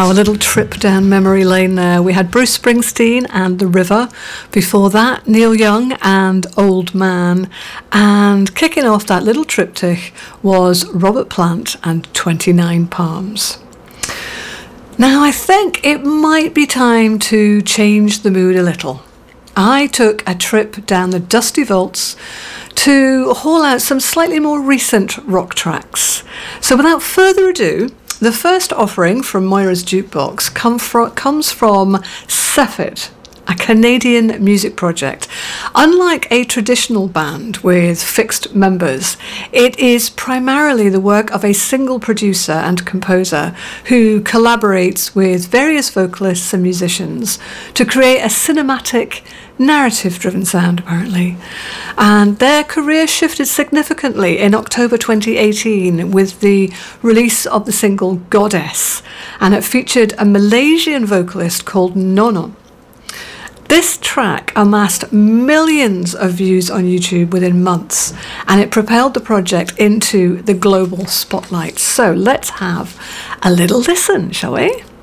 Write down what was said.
Wow, a little trip down memory lane there. We had Bruce Springsteen and The River. Before that, Neil Young and Old Man. And kicking off that little triptych was Robert Plant and 29 Palms. Now, I think it might be time to change the mood a little. I took a trip down the dusty vaults to haul out some slightly more recent rock tracks. So without further ado, the first offering from Moira's Jukebox comes from Cephid, a Canadian music project. Unlike a traditional band with fixed members, it is primarily the work of a single producer and composer who collaborates with various vocalists and musicians to create a cinematic, narrative-driven sound, apparently. And their career shifted significantly in October 2018 with the release of the single Goddess, and it featured a Malaysian vocalist called Nono. This track amassed millions of views on YouTube within months, and it propelled the project into the global spotlight. So let's have a little listen, shall we?